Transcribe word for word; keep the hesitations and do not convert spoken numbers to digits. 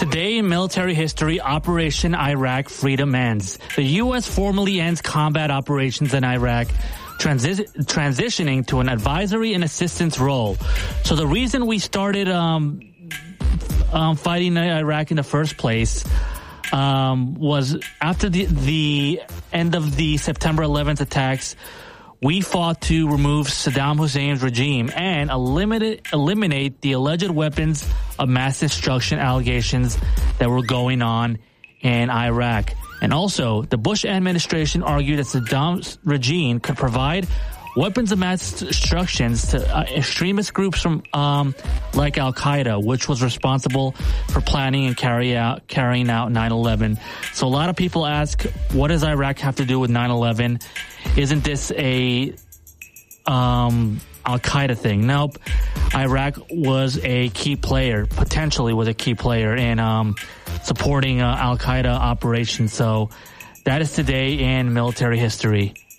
Today in military history, Operation Iraq Freedom ends. The U S formally ends combat operations in Iraq, transi- transitioning to an advisory and assistance role. So the reason we started um, um, fighting Iraq in the first place um, was after the, the end of the September eleventh attacks, we fought to remove Saddam Hussein's regime and eliminate, eliminate the alleged weapons of mass destruction allegations that were going on in Iraq. And also, the Bush administration argued that Saddam's regime could provide weapons of mass destruction to uh, extremist groups from um, like Al-Qaeda, which was responsible for planning and carry out, carrying out nine eleven. So a lot of people ask, what does Iraq have to do with nine eleven? Isn't this a um, Al-Qaeda thing? Nope. Iraq was a key player, potentially was a key player in um, supporting uh, Al-Qaeda operations. So that is today in military history.